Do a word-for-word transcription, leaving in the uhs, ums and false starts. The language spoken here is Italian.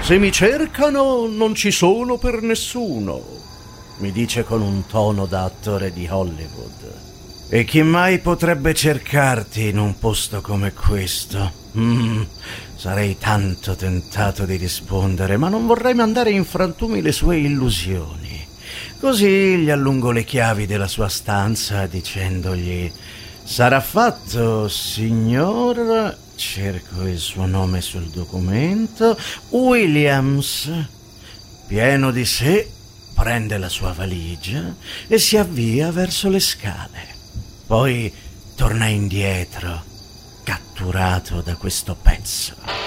Se mi cercano non ci sono per nessuno, mi dice con un tono da attore di Hollywood. E chi mai potrebbe cercarti in un posto come questo? Mm, sarei tanto tentato di rispondere, ma non vorrei mandare in frantumi le sue illusioni. Così gli allungo le chiavi della sua stanza dicendogli: sarà fatto, signor... cerco il suo nome sul documento... Williams. Pieno di sé, prende la sua valigia e si avvia verso le scale. Poi torna indietro, catturato da questo pezzo.